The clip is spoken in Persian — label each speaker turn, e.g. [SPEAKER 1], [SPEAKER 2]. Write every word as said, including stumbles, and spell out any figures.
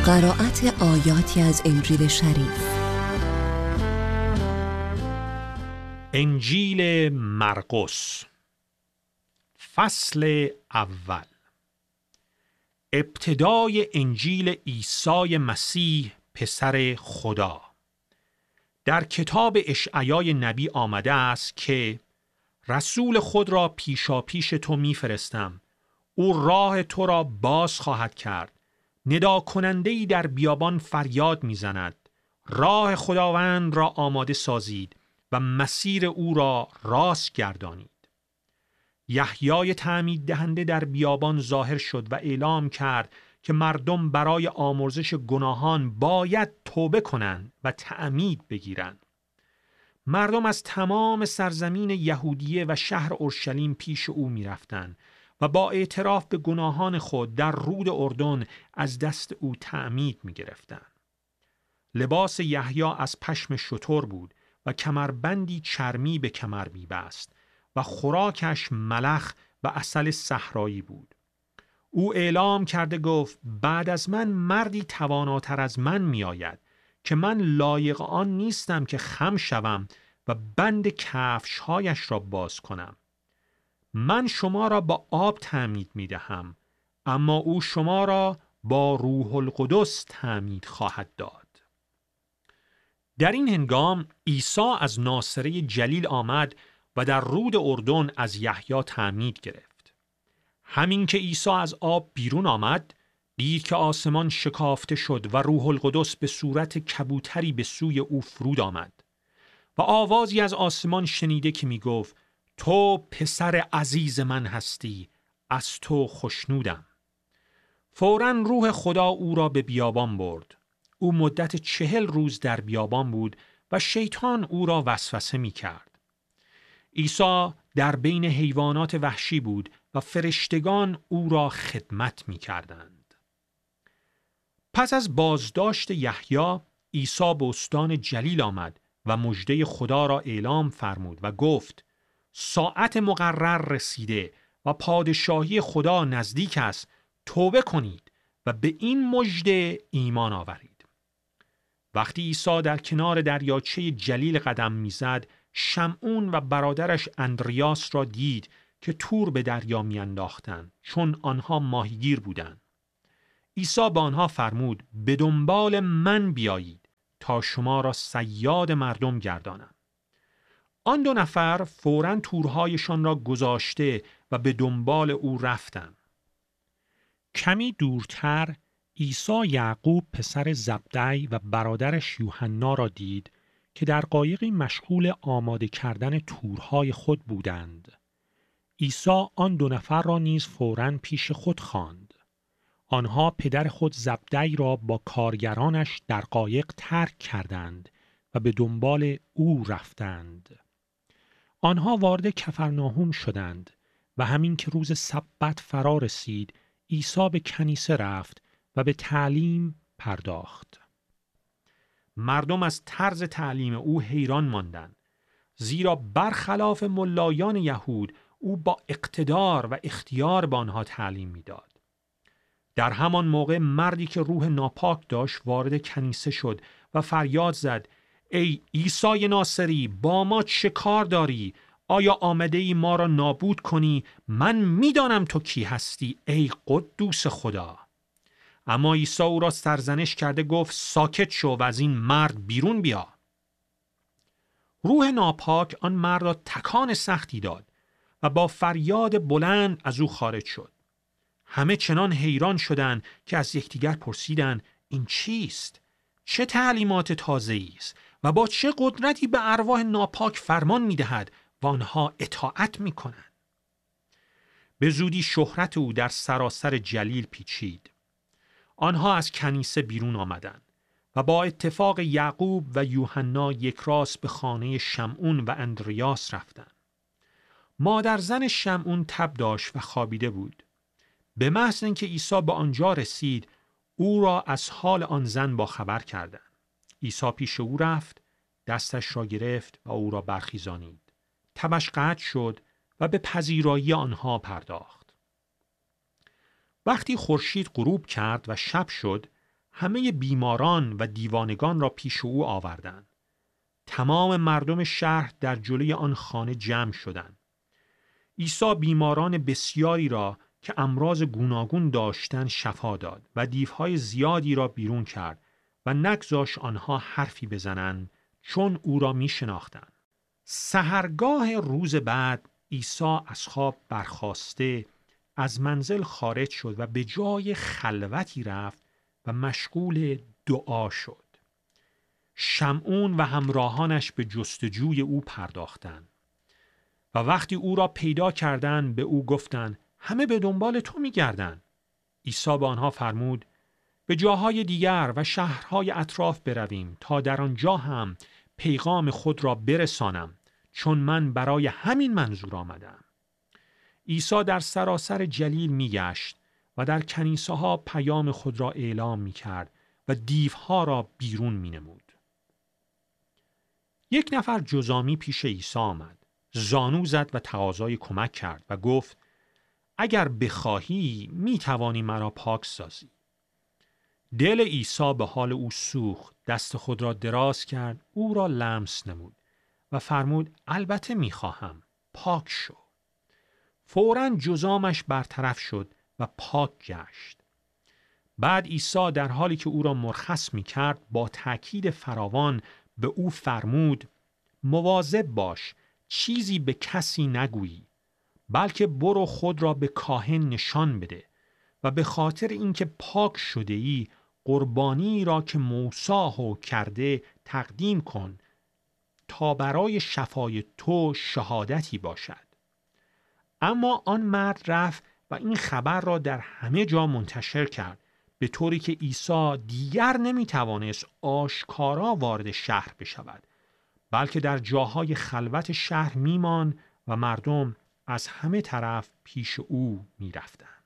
[SPEAKER 1] قرائت آیاتی از انجیل شریف.
[SPEAKER 2] انجیل مرقس فصل اول. ابتدای انجیل عیسی مسیح پسر خدا. در کتاب اشعیای نبی آمده است که رسول خود را پیشا پیش تو میفرستم، او راه تو را باز خواهد کرد. ندا کننده‌ای در بیابان فریاد میزند، راه خداوند را آماده سازید و مسیر او را راست گردانید. یحیای تعمید دهنده در بیابان ظاهر شد و اعلام کرد که مردم برای آمرزش گناهان باید توبه کنند و تعمید بگیرند. مردم از تمام سرزمین یهودیه و شهر اورشلیم پیش او می رفتند و با اعتراف به گناهان خود در رود اردن از دست او تعمید می گرفتند. لباس یحیی از پشم شتر بود و کمربندی چرمی به کمر می بست و خوراکش ملخ و عسل صحرایی بود. او اعلام کرده گفت بعد از من مردی تواناتر از من می آید که من لایق آن نیستم که خم شوم و بند کفشهایش را باز کنم. من شما را با آب تعمید می دهم، اما او شما را با روح القدس تعمید خواهد داد. در این هنگام عیسی از ناصره جلیل آمد و در رود اردن از یحیی تعمید گرفت. همین که عیسی از آب بیرون آمد، دید که آسمان شکافته شد و روح القدس به صورت کبوتری به سوی او فرود آمد و آوازی از آسمان شنیده که می گفت تو پسر عزیز من هستی، از تو خوشنودم. فوراً روح خدا او را به بیابان برد. او مدت چهل روز در بیابان بود و شیطان او را وسوسه می کرد. عیسی در بین حیوانات وحشی بود و فرشتگان او را خدمت می کردند. پس از بازداشت یحیی، عیسی به استان جلیل آمد و مژده خدا را اعلام فرمود و گفت ساعت مقرر رسیده و پادشاهی خدا نزدیک است. توبه کنید و به این مژده ایمان آورید. وقتی عیسی در کنار دریاچه جلیل قدم میزد، شمعون و برادرش اندریاس را دید که تور به دریا میانداختند، چون آنها ماهیگیر بودند. عیسی به آنها فرمود به دنبال من بیایید تا شما را صیاد مردم گردانم. آن دو نفر فوراً تورهایشان را گذاشته و به دنبال او رفتند. کمی دورتر عیسی یعقوب پسر زبدی و برادرش یوحنا را دید که در قایقی مشغول آماده کردن تورهای خود بودند. عیسی آن دو نفر را نیز فوراً پیش خود خواند. آنها پدر خود زبدی را با کارگرانش در قایق ترک کردند و به دنبال او رفتند. آنها وارد کفرناهم شدند و همین که روز سبت فرا رسید، عیسی به کنیسه رفت و به تعلیم پرداخت. مردم از طرز تعلیم او حیران ماندند، زیرا برخلاف ملایان یهود او با اقتدار و اختیار به آنها تعلیم میداد. در همان موقع مردی که روح ناپاک داشت وارد کنیسه شد و فریاد زد ای عیسی ناصری، با ما چه کار داری؟ آیا آمده ای ما را نابود کنی؟ من میدانم تو کی هستی، ای قدوس خدا. اما عیسی او را سرزنش کرده گفت ساکت شو و از این مرد بیرون بیا. روح ناپاک آن مرد را تکان سختی داد و با فریاد بلند از او خارج شد. همه چنان حیران شدند که از یکدیگر پرسیدند این چیست؟ چه تعلیمات تازه‌ای است و با چه قدرتی به ارواح ناپاک فرمان می‌دهد و آنها اطاعت می‌کنند؟ به زودی شهرت او در سراسر جلیل پیچید. آنها از کنیسه بیرون آمدند و با اتفاق یعقوب و یوحنا یک راست به خانه شمعون و اندریاس رفتند. مادر زن شمعون تب داشت و خوابیده بود. به محض اینکه عیسی به آنجا رسید، او را از حال آن زن با خبر کردند. عیسی پیش او رفت، دستش را گرفت و او را برخیزانید. تبش قطع شد و به پذیرایی آنها پرداخت. وقتی خورشید غروب کرد و شب شد، همه بیماران و دیوانگان را پیش او آوردند. تمام مردم شهر در جلوی آن خانه جمع شدند. عیسی بیماران بسیاری را که امراض گوناگون داشتند شفا داد و دیوهای زیادی را بیرون کرد و نگذاشت آنها حرفی بزنند، چون او را می شناختند. سحرگاه روز بعد عیسی از خواب برخاسته از منزل خارج شد و به جای خلوتی رفت و مشغول دعا شد. شمعون و همراهانش به جستجوی او پرداختند و وقتی او را پیدا کردند به او گفتند همه به دنبال تو می گردند. عیسی به آنها فرمود به جاهای دیگر و شهرهای اطراف برویم تا در آنجا هم پیغام خود را برسانم، چون من برای همین منظور آمدم. عیسی در سراسر جلیل می گشت و در کنیسه ها پیام خود را اعلام می کرد و دیوها را بیرون می نمود. یک نفر جزامی پیش عیسی آمد، زانو زد و تقاضای کمک کرد و گفت اگر بخواهی می توانی مرا پاک سازی. دل عیسی به حال او سوخت، دست خود را دراز کرد، او را لمس نمود و فرمود البته می خواهم، پاک شو. فوراً جزامش برطرف شد و پاک گشت. بعد عیسی در حالی که او را مرخص می کرد با تأکید فراوان به او فرمود مواظب باش چیزی به کسی نگویی، بلکه برو خود را به کاهن نشان بده و به خاطر اینکه پاک شده ای قربانی را که موسی کرده تقدیم کن تا برای شفای تو شهادتی باشد. اما آن مرد رفت و این خبر را در همه جا منتشر کرد، به طوری که عیسی دیگر نمیتوانست آشکارا وارد شهر بشود، بلکه در جاهای خلوت شهر میمان و مردم از همه طرف پیش او میرفتند.